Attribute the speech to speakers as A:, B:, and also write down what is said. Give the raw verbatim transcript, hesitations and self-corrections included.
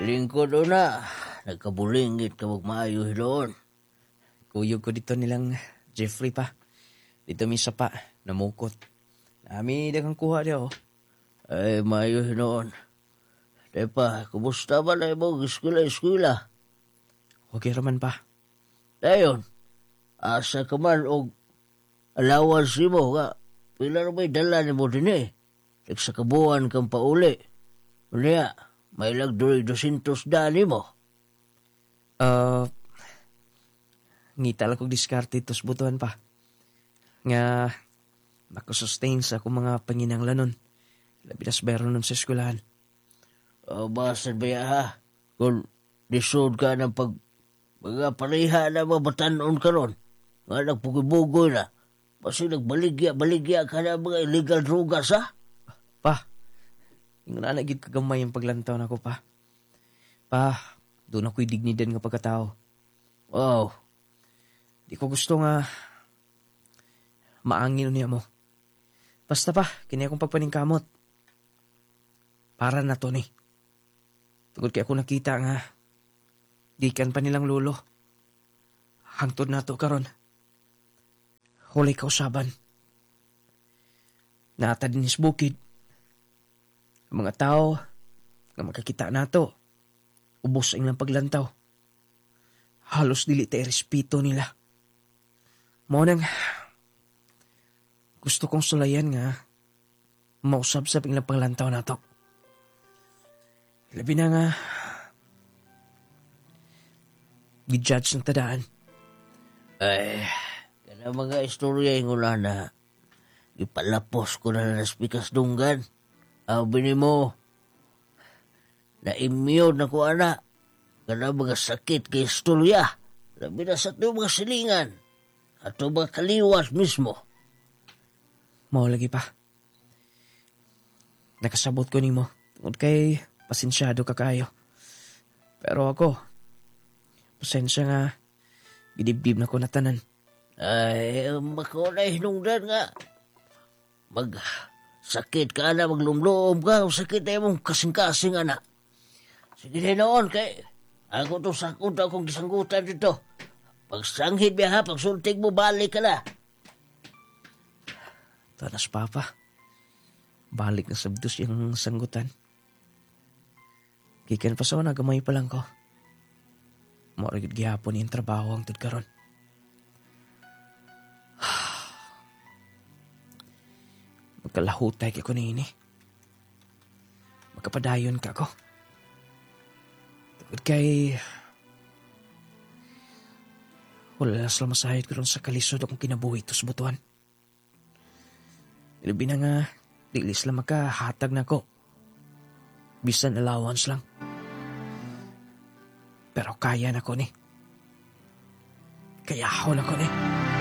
A: Lingkod o na. Nagkabulingit ka magmaayo doon.
B: Kuyog ko dito nilang Jeffrey pa. Dito mi pa, namukot. Nami dagang kuha diyo.
A: Ay, maayo noon. Tepa, kumusta ba na ibang eskwela-eskwela?
B: Okay raman pa.
A: Dayon, asa ka man o allowance mo ka. Pila na may dala ni mo din eh. Sa kabuhan kang pauli. Unya, may lagdoy dosyentos dani mo.
B: Uh, ngita lang kong diskarte itos butuan pa. Nga, makasustain sa akong mga panginanglan nun. Labidas bero nun sa eskwelahan.
A: O, basan ba ya, ha? Kung disod ka ng pag... mga pareha na mabatanon ka ron. Nga nagpugibugoy na. Kasi nagbaligya-baligya ka na mga illegal drugas, ha?
B: Pa, yung nanagid kagamay yung paglantaw na ko, pa. Pa, doon ako'y dignidad nga pagkatao.
A: Wow.
B: Di ko gusto nga maangin niya mo. Basta pa, kini akong pagpaningkamot. Para na to ni. Tugod kaya ako nakita nga dikan pa nilang lulo. Hangtod na to karon. Huli ka usaban. Naata din is bukid. Ang mga tao nga makakita na to. Ubos ang ilang paglantaw. Halos dili tayo respeto nila. Mo nang gusto kong sulayan nga mausab sa ilang paglantaw na to. Labi na nga gi-judge ng tadaan.
A: Ay, kana mga istorya yung ula na ipalapos ko na na spikas dunggan. Aw, bini mo, na-immune na ko, anak. Kana mga sakit kay istorya. Labi na sa ito mga silingan. At ito mga kaliwas mismo.
B: Mao lagi pa. Nakasabot ko nimo. Tungod kay pasensyado ka kayo. Pero ako, pasensya nga, gidibdib na ko na tanan.
A: Ay, makunay hinungdan nga. Mag... Sakit ka na, maglumlom ka, sakit na mong kasing-kasing, anak. Sige na noon, kay ako to sakot akong gisanggutan dito. Pagsanghid biya ha, pagsultig mo, balik ka na.
B: Tanas, Papa. Balik na sabdos yung sanggutan. Kikan pa sa nagamay pa lang ko. Moragid gihapon yung trabaho ang tudkaron. Magkalahutay ka ko na ini. Magkapadayon ka ko. Tugod kay... Wala sila masahid ko rin sa kalisod akong kinabuhi ito sa butuan. Ilabi na nga, dilis lang makahatag na ko. Bisan allowance lang. Pero kaya na ko ni. Kaya ako na ko ni.